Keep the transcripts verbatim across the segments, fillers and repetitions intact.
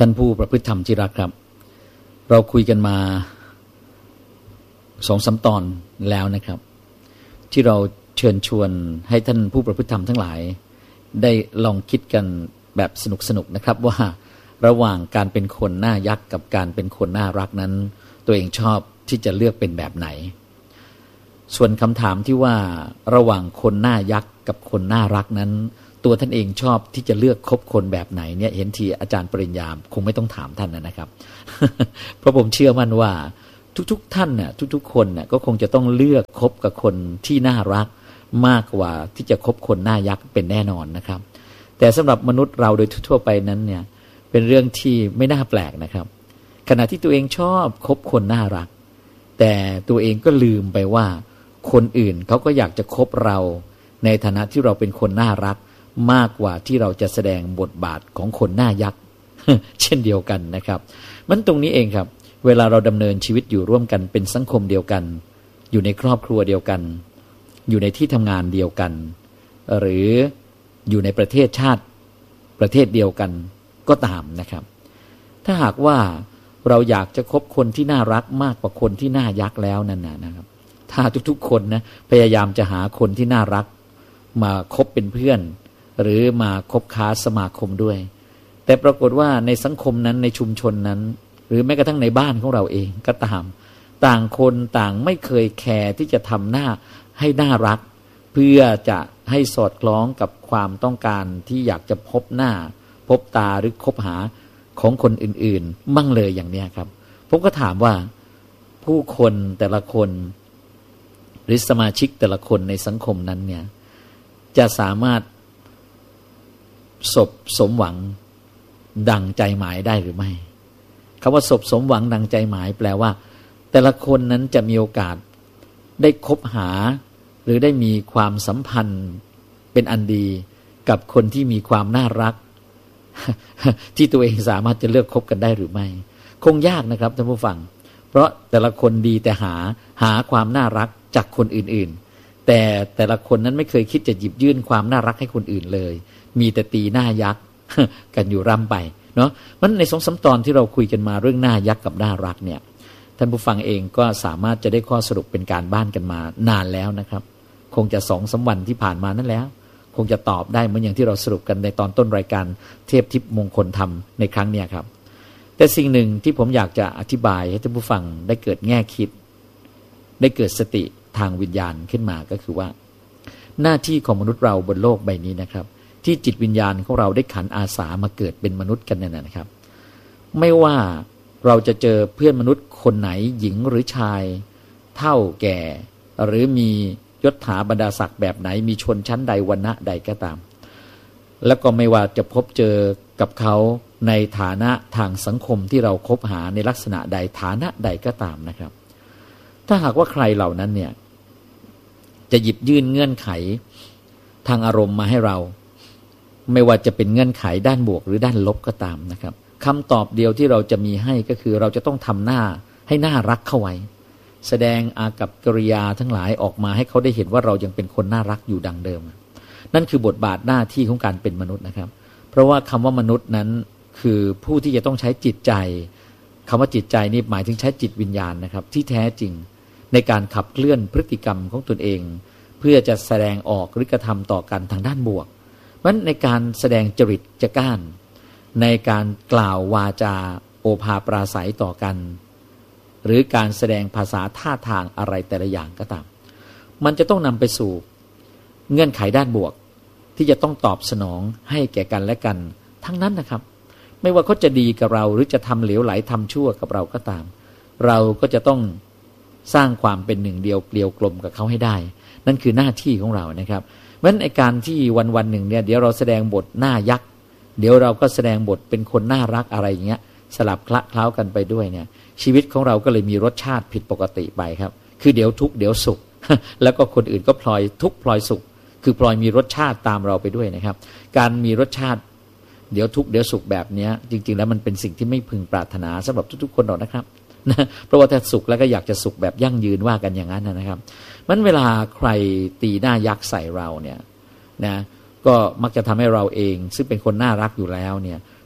ท่านผู้ประพฤติธรรมที่รักครับเราคุยกันมาสองสามตอนแล้วนะครับที่เราเชิญชวนให้ท่านผู้ประพฤติธรรมทั้งหลายได้ลองคิดกันแบบสนุกๆนะครับว่าระหว่างการเป็นคนหน้ายักษ์กับการเป็นคนน่ารักนั้นตัวเองชอบที่จะเลือกเป็นแบบไหนส่วนคำถามที่ว่าระหว่างคนหน้ายักษ์กับคนน่ารักนั้นตัวท่านเองชอบที่จะเลือกคบคนแบบไหนเนี่ยเห็นทีอาจารย์ปริญญาคงไม่ต้องถามท่านนะครับ เพราะผมเชื่อมั่นว่าทุกๆท่านน่ะทุกๆคนน่ะก็คงจะต้องเลือกคบกับคนที่น่ารักมากกว่าที่จะคบคนหน้ายักษ์เป็นแน่นอนนะครับแต่สำหรับมนุษย์เราโดยทั่วไปนั้นเนี่ยเป็นเรื่องที่ไม่น่าแปลกนะครับขณะที่ตัวเองชอบคบคนน่ารักแต่ตัวเองก็ลืมไปว่าคนอื่นเขาก็อยากจะคบเราในฐานะที่เราเป็นคนน่ารักมากกว่าที่เราจะแสดงบทบาทของคนหน้ายักษ์ เช่นเดียวกันนะครับมันตรงนี้เองครับเวลาเราดำเนินชีวิตอยู่ร่วมกันเป็นสังคมเดียวกันอยู่ในครอบครัวเดียวกันอยู่ในที่ทำงานเดียวกันหรืออยู่ในประเทศชาติประเทศเดียวกันก็ตามนะครับถ้าหากว่าเราอยากจะคบคนที่น่ารักมากกว่าคนที่น่ายักษ์แล้วนั่นนะครับถ้าทุกๆคนนะพยายามจะหาคนที่น่ารักมาคบเป็นเพื่อนหรือมาคบค้าสมาคมด้วยแต่ปรากฏว่าในสังคมนั้นในชุมชนนั้นหรือแม้กระทั่งในบ้านของเราเองก็ตามต่างคนต่างไม่เคยแคร์ที่จะทำหน้าให้น่ารักเพื่อจะให้สอดคล้องกับความต้องการที่อยากจะพบหน้าพบตาหรือคบหาของคนอื่นๆมั่งเลยอย่างนี้ครับผมก็ถามว่าผู้คนแต่ละคนหรือสมาชิกแต่ละคนในสังคมนั้นเนี่ยจะสามารถสบสมหวังดังใจหมายได้หรือไม่คำว่าสบสมหวังดังใจหมายแปลว่าแต่ละคนนั้นจะมีโอกาสได้คบหาหรือได้มีความสัมพันธ์เป็นอันดีกับคนที่มีความน่ารัก ที่ตัวเองสามารถจะเลือกคบกันได้หรือไม่คงยากนะครับท่านผู้ฟังเพราะแต่ละคนดีแต่หาหาความน่ารักจากคนอื่นๆแต่แต่ละคนนั้นไม่เคยคิดจะหยิบยื่นความน่ารักให้คนอื่นเลยมีแต่ตีหน้ายักษ์ กันอยู่ร่ำไปเนาะมันในสองสามตอนที่เราคุยกันมาเรื่องหน้ายักษ์กับน่ารักเนี่ยท่านผู้ฟังเองก็สามารถจะได้ข้อสรุปเป็นการบ้านกันมานานแล้วนะครับคงจะสองสามวันที่ผ่านมานั่นแล้วคงจะตอบได้เหมือนอย่างที่เราสรุปกันในตอนต้นรายการเทพทิพย์มงคลธรรมในครั้งนี้ครับแต่สิ่งหนึ่งที่ผมอยากจะอธิบายให้ท่านผู้ฟังได้เกิดแง่คิดได้เกิดสติทางวิญญาณขึ้นมาก็คือว่าหน้าที่ของมนุษย์เราบนโลกใบนี้นะครับที่จิตวิญญาณของเราได้ขันอาสามาเกิดเป็นมนุษย์กันนั่นนะครับไม่ว่าเราจะเจอเพื่อนมนุษย์คนไหนหญิงหรือชายเฒ่าแก่หรือมียศถาบรรดาศักดิ์แบบไหนมีชนชั้นใดวรรณะใดก็ตามแล้วก็ไม่ว่าจะพบเจอกับเขาในฐานะทางสังคมที่เราคบหาในลักษณะใดฐานะใดก็ตามนะครับถ้าหากว่าใครเหล่านั้นเนี่ยจะหยิบยื่นเงื่อนไขทางอารมณ์มาให้เราไม่ว่าจะเป็นเงื่อนไขด้านบวกหรือด้านลบก็ตามนะครับคำตอบเดียวที่เราจะมีให้ก็คือเราจะต้องทำหน้าให้น่ารักเข้าไว้แสดงอากัปกิริยาทั้งหลายออกมาให้เขาได้เห็นว่าเรายังเป็นคนน่ารักอยู่ดังเดิมนั่นคือบทบาทหน้าที่ของการเป็นมนุษย์นะครับเพราะว่าคำว่ามนุษย์นั้นคือผู้ที่จะต้องใช้จิตใจคำว่าจิตใจนี่หมายถึงใช้จิตวิญญาณนะครับที่แท้จริงในการขับเคลื่อนพฤติกรรมของตนเองเพื่อจะแสดงออกหรือกระทำต่อกันทางด้านบวกเพราะฉะนั้นในการแสดงจริตจักร้านในการกล่าววาจาโอภาปราศัยต่อกันหรือการแสดงภาษาท่าทางอะไรแต่ละอย่างก็ตามมันจะต้องนำไปสู่เงื่อนไขด้านบวกที่จะต้องตอบสนองให้แก่กันและกันทั้งนั้นนะครับไม่ว่าเขาจะดีกับเราหรือจะทำเหลวไหลทำชั่วกับเราก็ตามเราก็จะต้องสร้างความเป็นหนึ่งเดียวเกลียวกลมกับเขาให้ได้นั่นคือหน้าที่ของเรานะครับเพราะฉะนั้นในการที่วันวันหนึ่งเนี่ยเดี๋ยวเราแสดงบทหน้ายักษ์เดี๋ยวเราก็แสดงบทเป็นคนน่ารักอะไรอย่างเงี้ยสลับคละเคล้ากันไปด้วยเนี่ยชีวิตของเราก็เลยมีรสชาติผิดปกติไปครับคือเดี๋ยวทุกข์เดี๋ยวสุข แล้วก็คนอื่นก็พลอยทุกข์พลอยสุขคือพลอยมีรสชาติตามเราไปด้วยนะครับการมีรสชาติเดี๋ยวทุกข์เดี๋ยวสุขแบบนี้จริงๆแล้วมันเป็นสิ่งที่ไม่พึงปรารถนาสำหรับทุกๆคนหรอกนะครับนะเพราะว่าถ้าสุขแล้วก็อยากจะสุขแบบยั่งยืนว่ากันอย่างนั้นนะครับมันเวลาใครตีหน้ายักษ์ใส่เราเนี่ยนะก็มักจะทำให้เราเองซึ่งเป็นคนน่ารักอยู่แล้วเนี่ย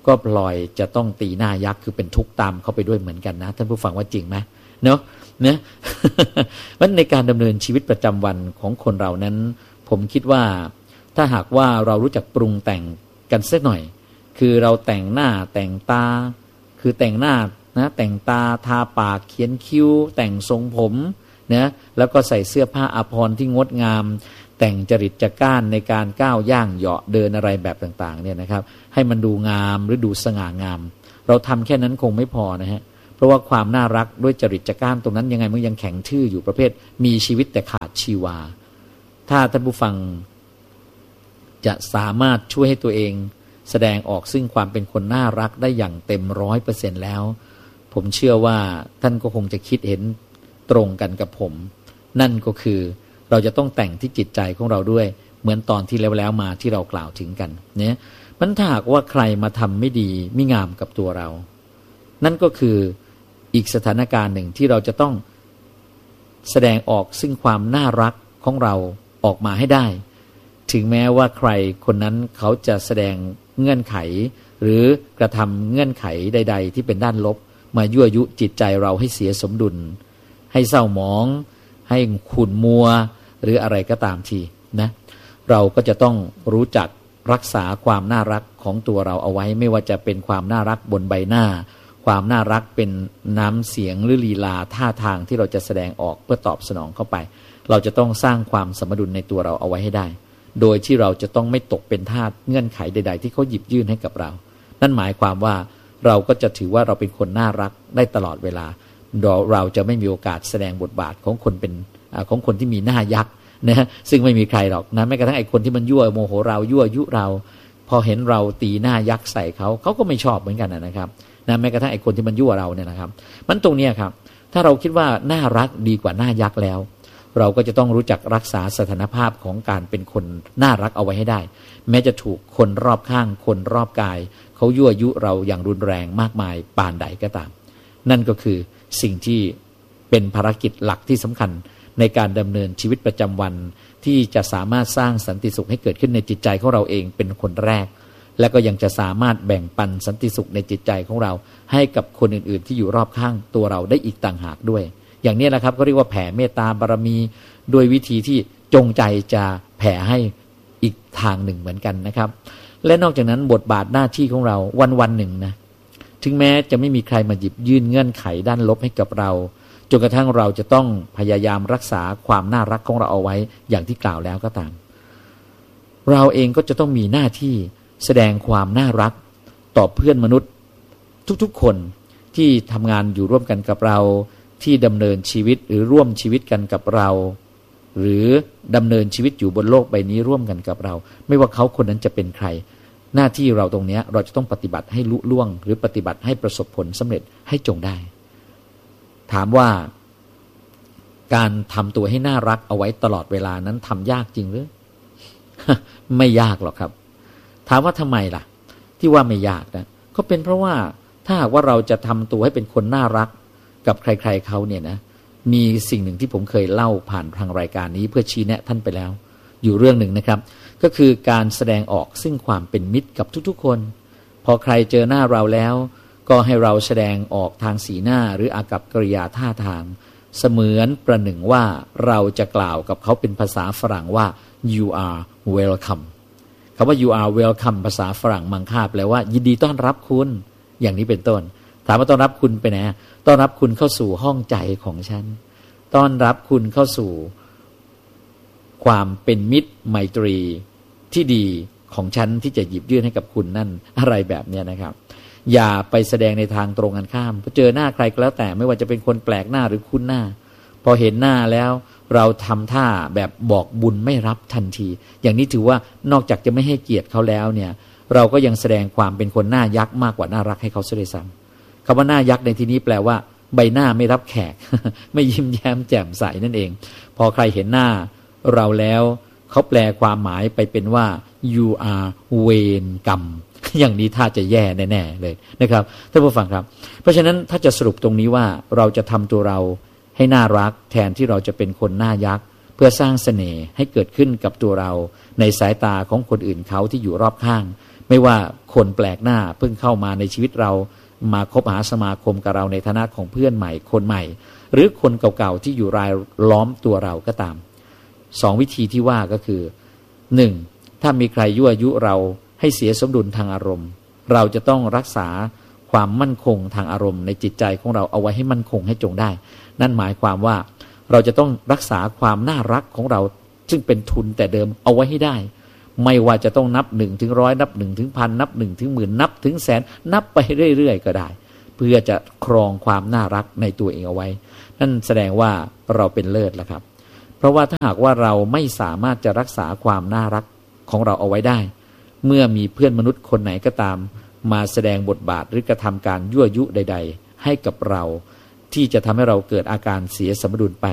ก็พลอยจะต้องตีหน้ายักษ์คือเป็นทุกข์ตามเข้าไปด้วยเหมือนกันนะท่านผู้ฟังว่าจริงไหมเนาะเนี่ย ว่าในการดำเนินชีวิตประจำวันของคนเรานั้นผมคิดว่าถ้าหากว่าเรารู้จักปรุงแต่งกันสักหน่อยคือเราแต่งหน้าแต่งตาคือแต่งหน้านะแต่งตาทาปากเขียนคิ้วแต่งทรงผมนะแล้วก็ใส่เสื้อผ้าอาภรณ์ที่งดงามแต่งจริตจักร้านในการก้าวย่างเหาะเดินอะไรแบบต่างๆเนี่ยนะครับให้มันดูงามหรือดูสง่างามเราทำแค่นั้นคงไม่พอนะฮะเพราะว่าความน่ารักด้วยจริตจักร้านตรงนั้นยังไงมันยังแข็งทื่ออยู่ประเภทมีชีวิตแต่ขาดชีวาถ้าท่านผู้ฟังจะสามารถช่วยให้ตัวเองแสดงออกซึ่งความเป็นคนน่ารักได้อย่างเต็มร้อยเปอร์เซ็นต์แล้วผมเชื่อว่าท่านก็คงจะคิดเห็นตรงกันกับผมนั่นก็คือเราจะต้องแต่งที่จิตใจของเราด้วยเหมือนตอนที่แล้วๆมาที่เรากล่าวถึงกันเนี่ยมันถ้าหากว่าใครมาทำไม่ดีไม่งามกับตัวเรานั่นก็คืออีกสถานการณ์หนึ่งที่เราจะต้องแสดงออกซึ่งความน่ารักของเราออกมาให้ได้ถึงแม้ว่าใครคนนั้นเขาจะแสดงเงื่อนไขหรือกระทำเงื่อนไขใดๆที่เป็นด้านลบมายั่วยุจิตใจเราให้เสียสมดุลให้เศร้าหมองให้ขุ่นมัวหรืออะไรก็ตามทีนะเราก็จะต้องรู้จักรักษาความน่ารักของตัวเราเอาไว้ไม่ว่าจะเป็นความน่ารักบนใบหน้าความน่ารักเป็นน้ำเสียงหรือลีลาท่าทางที่เราจะแสดงออกเพื่อตอบสนองเข้าไปเราจะต้องสร้างความสมดุลในตัวเราเอาไว้ให้ได้โดยที่เราจะต้องไม่ตกเป็นทาสเงื่อนไขใดๆที่เขาหยิบยื่นให้กับเรานั่นหมายความว่าเราก็จะถือว่าเราเป็นคนน่ารักได้ตลอดเวลาเราจะไม่มีโอกาสแสดงบทบาทของคนเป็นของคนที่มีหน้ายักษ์นะซึ่งไม่มีใครหรอกนะแม้กระทั่งไอ้คนที่มันยั่วโมโหเรายั่วยุเราพอเห็นเราตีหน้ายักษ์ใส่เขาเขาก็ไม่ชอบเหมือนกันนะครับนะแม้กระทั่งไอ้คนที่มันยั่วเราเนี่ยนะครับมันตรงนี้ครับถ้าเราคิดว่าน่ารักดีกว่าหน้ายักษ์แล้วเราก็จะต้องรู้จักรักษาสถานภาพของการเป็นคนน่ารักเอาไว้ให้ได้แม้จะถูกคนรอบข้างคนรอบกายเขายั่วยุเราอย่างรุนแรงมากมายปานใดก็ตามนั่นก็คือสิ่งที่เป็นภารกิจหลักที่สำคัญในการดำเนินชีวิตประจำวันที่จะสามารถสร้างสันติสุขให้เกิดขึ้นในจิตใจของเราเองเป็นคนแรกและก็ยังจะสามารถแบ่งปันสันติสุขในจิตใจของเราให้กับคนอื่นๆที่อยู่รอบข้างตัวเราได้อีกต่างหากด้วยอย่างนี้แหละครับก็เรียกว่าแผ่เมตตาบารมีโดยวิธีที่จงใจจะแผ่ให้อีกทางหนึ่งเหมือนกันนะครับและนอกจากนั้นบทบาทหน้าที่ของเราวันๆหนึ่งนะถึงแม้จะไม่มีใครมาหยิบยื่นเงื่อนไขด้านลบให้กับเราจนกระทั่งเราจะต้องพยายามรักษาความน่ารักของเราเอาไว้อย่างที่กล่าวแล้วก็ตามเราเองก็จะต้องมีหน้าที่แสดงความน่ารักต่อเพื่อนมนุษย์ทุกๆคนที่ทำงานอยู่ร่วมกันกับเราที่ดำเนินชีวิตหรือร่วมชีวิตกันกับเราหรือดำเนินชีวิตอยู่บนโลกใบนี้ร่วมกันกับเราไม่ว่าเขาคนนั้นจะเป็นใครหน้าที่เราตรงนี้เราจะต้องปฏิบัติให้ลุล่วงหรือปฏิบัติให้ประสบผลสำเร็จให้จงได้ถามว่าการทำตัวให้น่ารักเอาไว้ตลอดเวลานั้นทำยากจริงหรือ ไม่ยากหรอกครับถามว่าทำไมล่ะที่ว่าไม่ยากนะก็เป็นเพราะว่าถ้าหากว่าเราจะทำตัวให้เป็นคนน่ารักกับใครๆเขาเนี่ยนะมีสิ่งหนึ่งที่ผมเคยเล่าผ่านทางรายการนี้เพื่อชี้แนะท่านไปแล้วอยู่เรื่องหนึ่งนะครับก็คือการแสดงออกซึ่งความเป็นมิตรกับทุกๆคนพอใครเจอหน้าเราแล้วก็ให้เราแสดงออกทางสีหน้าหรืออากัปกิริยาท่าทางเสมือนประหนึ่งว่าเราจะกล่าวกับเขาเป็นภาษาฝรั่งว่า you are welcome คำว่า you are welcome ภาษาฝรั่งมังค่าแปลว่ายินดีต้อนรับคุณอย่างนี้เป็นต้นถามว่าต้อนรับคุณไปไหนต้อนรับคุณเข้าสู่ห้องใจของฉันต้อนรับคุณเข้าสู่ความเป็นมิตรไมตรีที่ดีของฉันที่จะหยิบยื่นให้กับคุณนั่นอะไรแบบนี้นะครับอย่าไปแสดงในทางตรงกันข้ามพอเจอหน้าใครก็แล้วแต่ไม่ว่าจะเป็นคนแปลกหน้าหรือคุ้นหน้าพอเห็นหน้าแล้วเราทำท่าแบบบอกบุญไม่รับทันทีอย่างนี้ถือว่านอกจากจะไม่ให้เกียรติเขาแล้วเนี่ยเราก็ยังแสดงความเป็นคนหน้ายักษ์มากกว่าน่ารักให้เขาเสียด้วยซ้ำคำว่าหน้ายักษ์ในที่นี้แปลว่าใบหน้าไม่รับแขก ไม่ยิ้มแย้มแจ่มใสนั่นเองพอใครเห็นหน้าเราแล้วเขาแปลความหมายไปเป็นว่า you are เวรกรรม อย่างนี้ถ้าจะแย่แน่ๆเลยนะครับท่านผู้ฟังครับเพราะฉะนั้นถ้าจะสรุปตรงนี้ว่าเราจะทำตัวเราให้น่ารักแทนที่เราจะเป็นคนหน้ายักษ์เพื่อสร้างเสน่ห์ให้เกิดขึ้นกับตัวเราในสายตาของคนอื่นเขาที่อยู่รอบข้างไม่ว่าคนแปลกหน้าเพิ่งเข้ามาในชีวิตเรามาคบหาสมาคมกับเราในฐานะของเพื่อนใหม่คนใหม่หรือคนเก่าๆที่อยู่รายล้อมตัวเราก็ตามสองวิธีที่ว่าก็คือหนึ่งถ้ามีใครยั่วยุเราให้เสียสมดุลทางอารมณ์เราจะต้องรักษาความมั่นคงทางอารมณ์ในจิตใจของเราเอาไว้ให้มั่นคงให้จงได้นั่นหมายความว่าเราจะต้องรักษาความน่ารักของเราซึ่งเป็นทุนแต่เดิมเอาไว้ให้ได้ไม่ว่าจะต้องนับหนึ่งถึงร้อยนับหนึ่งถึงพันนับหนึ่งถึงหมื่นนับถึงแสนนับไปเรื่อยๆก็ได้เพื่อจะครองความน่ารักในตัวเองเอาไว้นั่นแสดงว่าเราเป็นเลิศแล้วครับเพราะว่าถ้าหากว่าเราไม่สามารถจะรักษาความน่ารักของเราเอาไว้ได้เมื่อมีเพื่อนมนุษย์คนไหนก็ตามมาแสดงบทบาทหรือกระทำการยั่วยุใดๆให้กับเราที่จะทำให้เราเกิดอาการเสียสมดุลไป